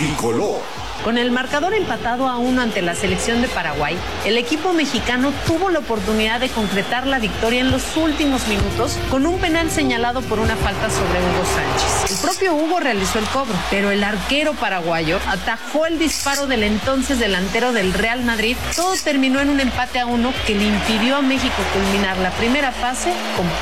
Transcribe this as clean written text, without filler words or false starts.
tricolor. Con el marcador empatado a 1 ante la selección de Paraguay, el equipo mexicano tuvo la oportunidad de concretar la victoria en los últimos minutos con un penal señalado por una falta sobre Hugo Sánchez. El propio Hugo realizó el cobro, pero el arquero paraguayo atajó el disparo del entonces delantero del Real Madrid. Todo terminó en un empate a 1 que le impidió a México culminar la primera fase con